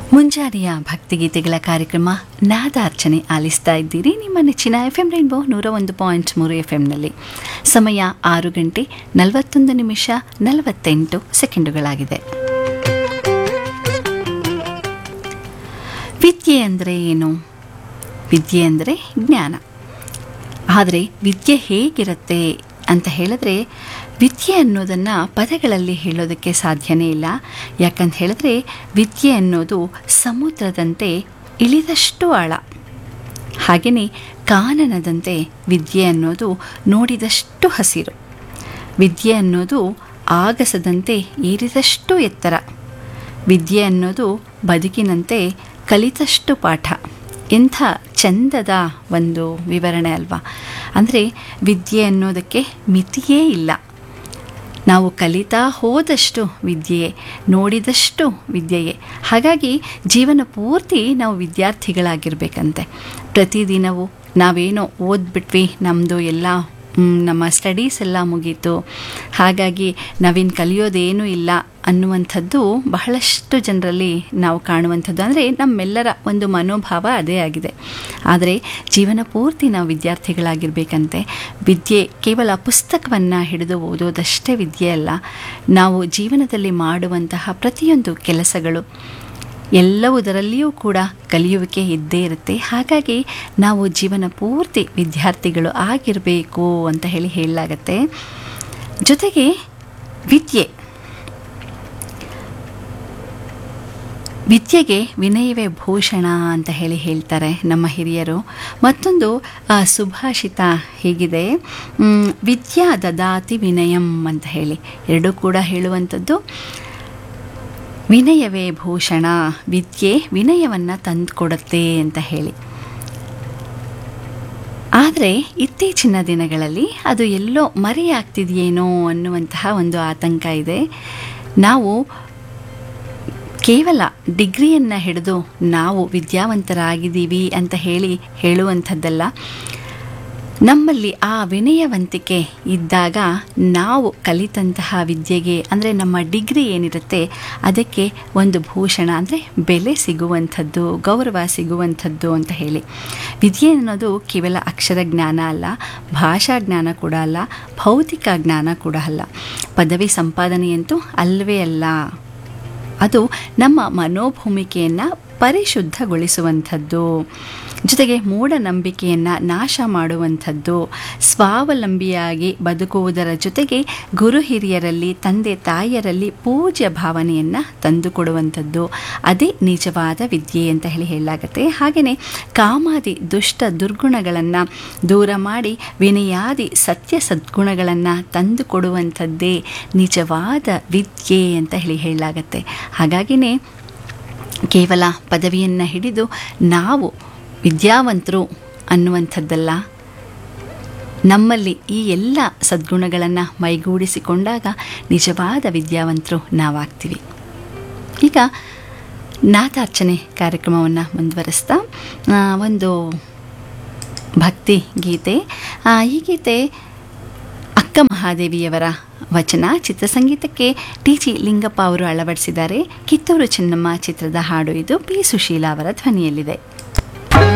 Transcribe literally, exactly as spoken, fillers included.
ಮುಂಜಾನೆಯ ಭಕ್ತಿಗೀತೆಗಳ ಕಾರ್ಯಕ್ರಮ ನಾದಾರ್ಚನೆ ಆಲಿಸ್ತಾ ಇದ್ದೀರಿ ನಿಮ್ಮ ನೆಚ್ಚಿನ ಎಫ್ ಎಂ ರೈನ್ಬೋ ನೂರ ಒಂದು ಪಾಯಿಂಟ್ ಮೂರು ಎಫ್ ಎಂನಲ್ಲಿ. ಸಮಯ ಆರು ಗಂಟೆ ನಲವತ್ತೊಂದು ನಿಮಿಷ ನಲವತ್ತೆಂಟು ಸೆಕೆಂಡುಗಳಾಗಿದೆ. ವಿದ್ಯೆ ಅಂದರೆ ಏನು? ವಿದ್ಯೆ ಅಂದರೆ ಜ್ಞಾನ. ಆದರೆ ವಿದ್ಯೆ ಹೇಗಿರುತ್ತೆ ಅಂತ ಹೇಳಿದ್ರೆ, ವಿದ್ಯೆ ಅನ್ನೋದನ್ನು ಪದಗಳಲ್ಲಿ ಹೇಳೋದಕ್ಕೆ ಸಾಧ್ಯನೇ ಇಲ್ಲ. ಯಾಕಂತ ಹೇಳಿದ್ರೆ ವಿದ್ಯೆ ಅನ್ನೋದು ಸಮುದ್ರದಂತೆ ಇಳಿದಷ್ಟು ಆಳ, ಹಾಗೆಯೇ ಕಾನನದಂತೆ ವಿದ್ಯೆ ಅನ್ನೋದು ನೋಡಿದಷ್ಟು ಹಸಿರು. ವಿದ್ಯೆ ಅನ್ನೋದು ಆಗಸದಂತೆ ಏರಿದಷ್ಟು ಎತ್ತರ. ವಿದ್ಯೆ ಅನ್ನೋದು ಬದುಕಿನಂತೆ ಕಲಿತಷ್ಟು ಪಾಠ. ಎಂಥ ಚಂದದ ಒಂದು ವಿವರಣೆ ಅಲ್ವಾ? ಅಂದರೆ ವಿದ್ಯೆ ಅನ್ನೋದಕ್ಕೆ ಮಿತಿಯೇ ಇಲ್ಲ. ನಾವು ಕಲಿತಾ ಹೋದಷ್ಟು ವಿದ್ಯೆಯೇ, ನೋಡಿದಷ್ಟು ವಿದ್ಯೆಯೇ. ಹಾಗಾಗಿ ಜೀವನ ಪೂರ್ತಿ ನಾವು ವಿದ್ಯಾರ್ಥಿಗಳಾಗಿರ್ಬೇಕಂತೆ. ಪ್ರತಿದಿನವೂ ನಾವೇನೋ ಓದ್ಬಿಟ್ವಿ, ನಮ್ಮದು ಎಲ್ಲ ನಮ್ಮ ಸ್ಟಡೀಸ್ ಎಲ್ಲ ಮುಗೀತು, ಹಾಗಾಗಿ ನಾವಿನ್ನು ಕಲಿಯೋದೇನೂ ಇಲ್ಲ ಅನ್ನುವಂಥದ್ದು ಬಹಳಷ್ಟು ಜನರಲ್ಲಿ ನಾವು ಕಾಣುವಂಥದ್ದು. ಅಂದರೆ ನಮ್ಮೆಲ್ಲರ ಒಂದು ಮನೋಭಾವ ಅದೇ ಆಗಿದೆ. ಆದರೆ ಜೀವನ ಪೂರ್ತಿ ನಾವು ವಿದ್ಯಾರ್ಥಿಗಳಾಗಿರ್ಬೇಕಂತೆ. ವಿದ್ಯೆ ಕೇವಲ ಪುಸ್ತಕವನ್ನು ಹಿಡಿದು ಓದೋದಷ್ಟೇ ವಿದ್ಯೆ ಅಲ್ಲ. ನಾವು ಜೀವನದಲ್ಲಿ ಮಾಡುವಂತಹ ಪ್ರತಿಯೊಂದು ಕೆಲಸಗಳು ಎಲ್ಲವುದರಲ್ಲಿಯೂ ಕೂಡ ಕಲಿಯುವಿಕೆ ಇದ್ದೇ ಇರುತ್ತೆ. ಹಾಗಾಗಿ ನಾವು ಜೀವನ ಪೂರ್ತಿ ವಿದ್ಯಾರ್ಥಿಗಳು ಆಗಿರಬೇಕು ಅಂತ ಹೇಳಿ ಹೇಳಲಾಗತ್ತೆ. ಜೊತೆಗೆ ವಿದ್ಯೆ ವಿದ್ಯೆಗೆ ವಿನಯವೇ ಭೂಷಣ ಅಂತ ಹೇಳಿ ಹೇಳ್ತಾರೆ ನಮ್ಮ ಹಿರಿಯರು. ಮತ್ತೊಂದು ಸುಭಾಷಿತ ಹೀಗಿದೆ, ವಿದ್ಯಾ ದದಾತಿ ವಿನಯಂ ಅಂತ ಹೇಳಿ. ಎರಡೂ ಕೂಡ ಹೇಳುವಂಥದ್ದು ವಿನಯವೇ ಭೂಷಣ, ವಿದ್ಯೆ ವಿನಯವನ್ನು ತಂದುಕೊಡುತ್ತೆ ಅಂತ ಹೇಳಿ. ಆದರೆ ಇತ್ತೀಚಿನ ದಿನಗಳಲ್ಲಿ ಅದು ಎಲ್ಲೋ ಮರೆಯಾಗ್ತಿದೆಯೇನೋ ಅನ್ನುವಂತಹ ಒಂದು ಆತಂಕ ಇದೆ. ನಾವು ಕೇವಲ ಡಿಗ್ರಿಯನ್ನು ಹಿಡಿದು ನಾವು ವಿದ್ಯಾವಂತರಾಗಿದ್ದೀವಿ ಅಂತ ಹೇಳಿ ಹೇಳುವಂಥದ್ದಲ್ಲ. ನಮ್ಮಲ್ಲಿ ಆ ವಿನಯವಂತಿಕೆ ಇದ್ದಾಗ ನಾವು ಕಲಿತಂತಹ ವಿದ್ಯೆಗೆ, ಅಂದರೆ ನಮ್ಮ ಡಿಗ್ರಿ ಏನಿರುತ್ತೆ ಅದಕ್ಕೆ ಒಂದು ಭೂಷಣ, ಅಂದರೆ ಬೆಲೆ ಸಿಗುವಂಥದ್ದು, ಗೌರವ ಸಿಗುವಂಥದ್ದು ಅಂತ ಹೇಳಿ. ವಿದ್ಯೆ ಅನ್ನೋದು ಕೇವಲ ಅಕ್ಷರ ಜ್ಞಾನ ಅಲ್ಲ, ಭಾಷಾ ಜ್ಞಾನ ಕೂಡ ಅಲ್ಲ, ಭೌತಿಕ ಜ್ಞಾನ ಕೂಡ ಅಲ್ಲ, ಪದವಿ ಸಂಪಾದನೆಯಂತೂ ಅಲ್ಲವೇ ಅಲ್ಲ. ಅದು ನಮ್ಮ ಮನೋಭೂಮಿಕೆಯನ್ನು ಪರಿಶುದ್ಧಗೊಳಿಸುವಂಥದ್ದು, ಜೊತೆಗೆ ಮೂಢನಂಬಿಕೆಯನ್ನು ನಾಶ ಮಾಡುವಂಥದ್ದು, ಸ್ವಾವಲಂಬಿಯಾಗಿ ಬದುಕುವುದರ ಜೊತೆಗೆ ಗುರು ಹಿರಿಯರಲ್ಲಿ, ತಂದೆ ತಾಯಿಯರಲ್ಲಿ ಪೂಜ್ಯ ಭಾವನೆಯನ್ನು ತಂದುಕೊಡುವಂಥದ್ದು. ಅದೇ ನಿಜವಾದ ವಿದ್ಯೆ ಅಂತ ಹೇಳಿ ಹೇಳಲಾಗತ್ತೆ. ಹಾಗೆಯೇ ಕಾಮಾದಿ ದುಷ್ಟ ದುರ್ಗುಣಗಳನ್ನು ದೂರ ಮಾಡಿ ವಿನಯಾದಿ ಸತ್ಯ ಸದ್ಗುಣಗಳನ್ನು ತಂದುಕೊಡುವಂಥದ್ದೇ ನಿಜವಾದ ವಿದ್ಯೆ ಅಂತ ಹೇಳಿ ಹೇಳಲಾಗತ್ತೆ. ಹಾಗಾಗಿನೇ ಕೇವಲ ಪದವಿಯನ್ನು ಹಿಡಿದು ನಾವು ವಿದ್ಯಾವಂತರು ಅನ್ನುವಂಥದ್ದಲ್ಲ, ನಮ್ಮಲ್ಲಿ ಈ ಎಲ್ಲ ಸದ್ಗುಣಗಳನ್ನು ಮೈಗೂಡಿಸಿಕೊಂಡಾಗ ನಿಜವಾದ ವಿದ್ಯಾವಂತರು ನಾವಾಗ್ತೀವಿ. ಈಗ ನಾದಾರ್ಚನೆ ಕಾರ್ಯಕ್ರಮವನ್ನು ಮುಂದುವರಿಸ್ತಾ ಒಂದು ಭಕ್ತಿ ಗೀತೆ. ಈ ಗೀತೆ ಅಕ್ಕ ಮಹಾದೇವಿಯವರ ವಚನ, ಚಿತ್ರಸಂಗೀತಕ್ಕೆ ಟಿ ಜಿ ಲಿಂಗಪ್ಪ ಅವರು ಅಳವಡಿಸಿದ್ದಾರೆ. ಕಿತ್ತೂರು ಚೆನ್ನಮ್ಮ ಚಿತ್ರದ ಹಾಡು ಇದು. ಪಿ ಸುಶೀಲಾ ಅವರ ಧ್ವನಿಯಲ್ಲಿದೆ.